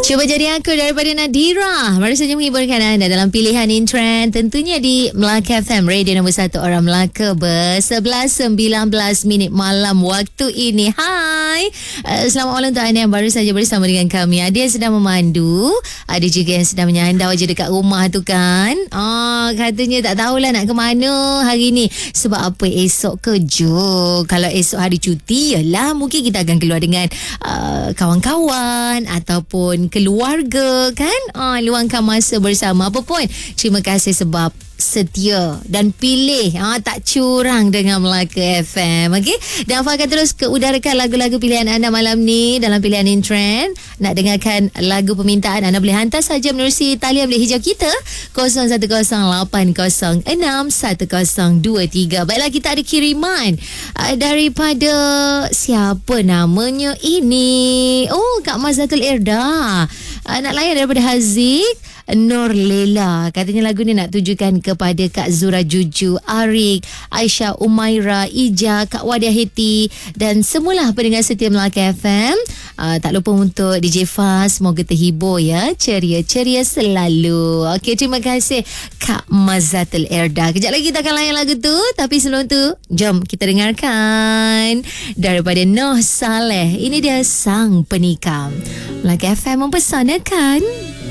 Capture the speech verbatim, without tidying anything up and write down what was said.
Cuba jadi aku daripada Nadira. Baru saja menghiburkan anda dalam pilihan in trend. Tentunya di Melaka F M, radio nombor satu orang Melaka, bersebelas sembilan belas minit malam waktu ini. Hai, uh, selamat malam untuk anda yang baru saja bersama dengan kami. Ada yang sedang memandu, ada juga yang sedang menyandau je dekat rumah tu kan. Ah, katanya tak tahulah nak ke mana hari ni. Sebab apa? Esok kerja. Kalau esok hari cuti, yalah mungkin kita akan keluar dengan uh, kawan-kawan ataupun keluarga kan, ah, luangkan masa bersama. Apa pun, terima kasih sebab setia dan pilih, ah, tak curang dengan Melaka F M. Okey, dan Afah akan terus ke udarakan lagu-lagu pilihan anda malam ni dalam pilihan in trend. Nak dengarkan lagu permintaan, anda boleh hantar saja menerusi talian bilik hijau kita kosong satu kosong lapan kosong enam satu kosong dua tiga. Baiklah, kita ada kiriman uh, daripada siapa namanya ini? Oh, Kak Mazatul Irda. Uh, nak layan daripada Haziq Nur Lela. Katanya lagu ni nak tujukan kepada Kak Zura Juju, Arik, Aisyah Umaira, Ija, Kak Wadia Hiti dan semualah pendengar setia Melaka F M. Uh, tak lupa untuk D J Faz, semoga terhibur ya, ceria-ceria selalu. Okey, terima kasih Kak Mazatul Erda. Kejap lagi kita akan layan lagu tu, tapi sebelum tu jom kita dengarkan daripada Noh Saleh. Ini dia Sang Penikam. Melaka F M mempersanakan.